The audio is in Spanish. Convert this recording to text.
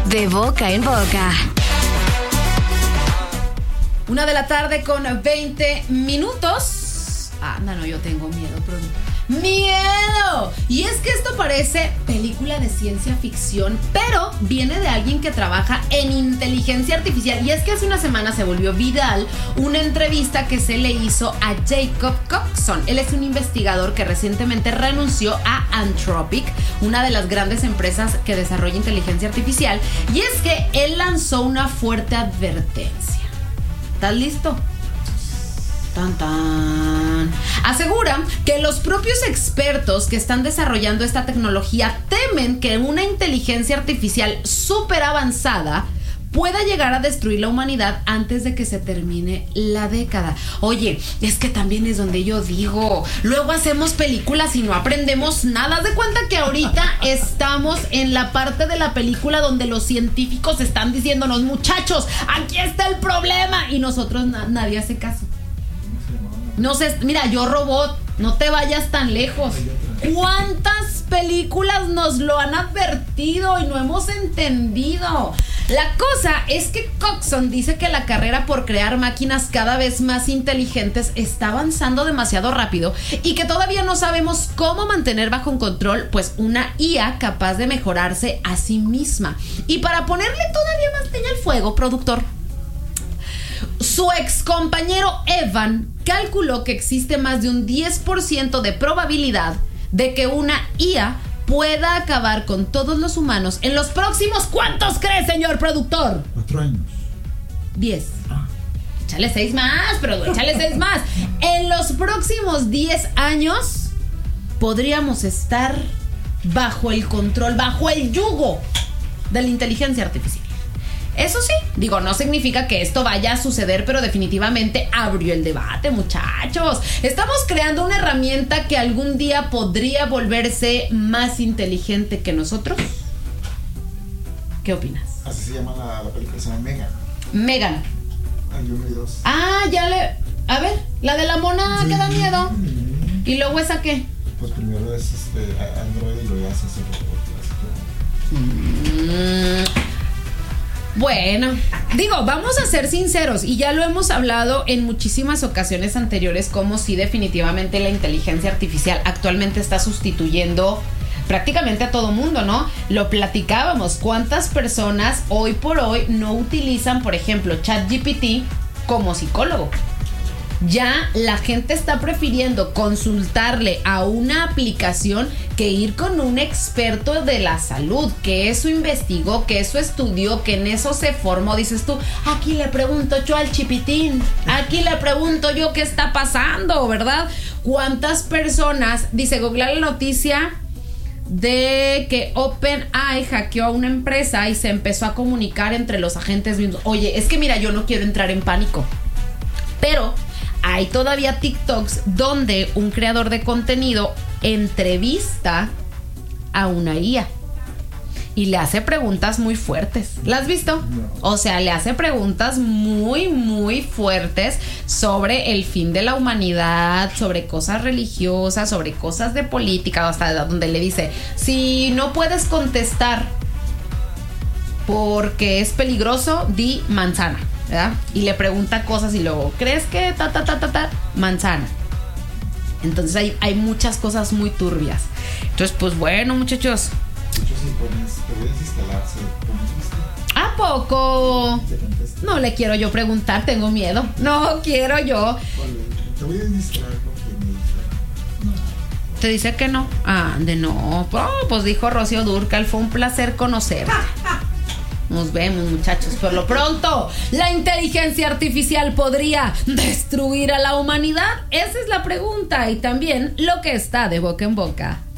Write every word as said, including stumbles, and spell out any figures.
De boca en boca. Una de la tarde con veinte minutos. Anda, no, yo tengo miedo, pero... ¡Miedo! Y es que esto parece película de ciencia ficción, pero viene de alguien que trabaja en inteligencia artificial. Y es que hace una semana se volvió viral una entrevista que se le hizo a Jacob Coxon. Él es un investigador que recientemente renunció a Anthropic, una de las grandes empresas que desarrolla inteligencia artificial. Y es que él lanzó una fuerte advertencia. ¿Estás listo? Tan, tan. Asegura que los propios expertos que están desarrollando esta tecnología temen que una inteligencia artificial súper avanzada pueda llegar a destruir la humanidad antes de que se termine la década. Oye, es que también es donde yo digo, luego hacemos películas y no aprendemos nada. Haz de cuenta que ahorita estamos en la parte de la película donde los científicos están diciéndonos, muchachos, aquí está el problema, y nosotros na- nadie hace caso. No sé, mira, Yo Robot, no te vayas tan lejos. ¿Cuántas películas nos lo han advertido y no hemos entendido? La cosa es que Coxon dice que la carrera por crear máquinas cada vez más inteligentes está avanzando demasiado rápido y que todavía no sabemos cómo mantener bajo control pues una I A capaz de mejorarse a sí misma. Y para ponerle todavía más leña al fuego, productor, su ex compañero Evan calculó que existe más de un diez por ciento de probabilidad de que una I A pueda acabar con todos los humanos en los próximos... ¿Cuántos cree, señor productor? Cuatro años. Diez. Ah. Échale seis más, pero échale seis más. En los próximos diez años podríamos estar bajo el control, bajo el yugo de la inteligencia artificial. Eso sí, digo, no significa que esto vaya a suceder, pero definitivamente abrió el debate, muchachos. Estamos creando una herramienta que algún día podría volverse más inteligente que nosotros. ¿Qué opinas? Así se llama la, la película, se llama Megan. Megan. Hay uno y dos. Ah, ya le... A ver, la de la mona que da miedo. ¿Y luego esa qué? Pues primero es este, Android y luego ya se hace robot. Mmm... Bueno, digo, vamos a ser sinceros y ya lo hemos hablado en muchísimas ocasiones anteriores, como si definitivamente la inteligencia artificial actualmente está sustituyendo prácticamente a todo mundo, ¿no? Lo platicábamos, ¿cuántas personas hoy por hoy no utilizan, por ejemplo, ChatGPT como psicólogo? Ya la gente está prefiriendo consultarle a una aplicación que ir con un experto de la salud, que eso investigó, que eso estudió, que en eso se formó. Dices tú, aquí le pregunto yo al chipitín, aquí le pregunto yo qué está pasando, ¿verdad? ¿Cuántas personas, dice Google la noticia de que OpenAI hackeó a una empresa y se empezó a comunicar entre los agentes mismos? Oye, es que mira, yo no quiero entrar en pánico, pero hay todavía TikToks donde un creador de contenido entrevista a una I A y le hace preguntas muy fuertes. ¿La has visto? No. O sea, le hace preguntas muy, muy fuertes sobre el fin de la humanidad, sobre cosas religiosas, sobre cosas de política, hasta donde le dice, si no puedes contestar porque es peligroso, di manzana, ¿verdad? Y le pregunta cosas y luego, ¿crees que ta, ta, ta, ta, ta? Manzana. Entonces hay, hay muchas cosas muy turbias. Entonces, pues bueno, muchachos. De hecho, si pones, puedes instalarse, pones listo. ¿A poco? Te contesta. No le quiero yo preguntar, tengo miedo. No quiero yo. Vale, te voy a instalar porque me dice. No. ¿Te dice que no? Ah, de no. Oh, pues dijo Rocío Dúrcal, fue un placer conocerte. Nos vemos, muchachos. Por lo pronto, ¿la inteligencia artificial podría destruir a la humanidad? Esa es la pregunta y también lo que está de boca en boca.